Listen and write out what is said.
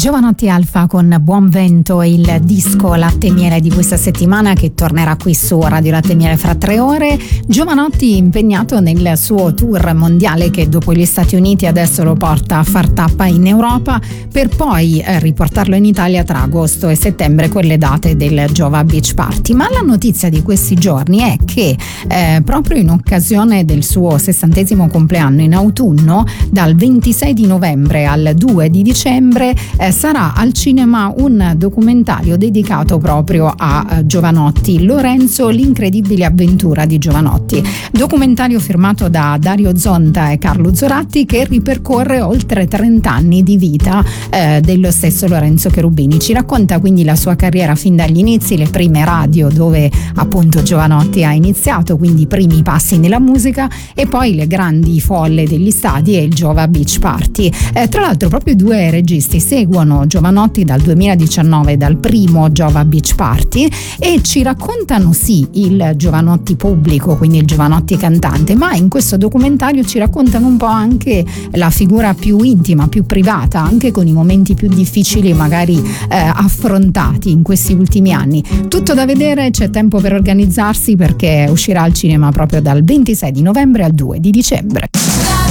Giovanotti Alfa con Buon Vento, il disco Latte e Miele di questa settimana che tornerà qui su Radio Latte e Miele fra 3 ore. Giovanotti impegnato nel suo tour mondiale che dopo gli Stati Uniti adesso lo porta a far tappa in Europa per poi riportarlo in Italia tra agosto e settembre con le date del Jova Beach Party. Ma la notizia di questi giorni è che proprio in occasione del suo 60° compleanno in autunno, dal 26 di novembre al 2 di dicembre, sarà al cinema un documentario dedicato proprio a Giovanotti, Lorenzo, l'incredibile avventura di Giovanotti. Documentario firmato da Dario Zonta e Carlo Zoratti che ripercorre oltre 30 anni di vita dello stesso Lorenzo Cherubini. Ci racconta quindi la sua carriera fin dagli inizi, le prime radio dove appunto Giovanotti ha iniziato, quindi i primi passi nella musica, e poi le grandi folle degli stadi e il Jova Beach Party. Tra l'altro proprio i due registi seguono Giovanotti dal 2019, dal primo Jova Beach Party, e ci raccontano sì il Giovanotti pubblico, quindi il Giovanotti cantante, ma in questo documentario ci raccontano un po' anche la figura più intima, più privata, anche con i momenti più difficili magari affrontati in questi ultimi anni. Tutto da vedere, c'è tempo per organizzarsi perché uscirà al cinema proprio dal 26 di novembre al 2 di dicembre.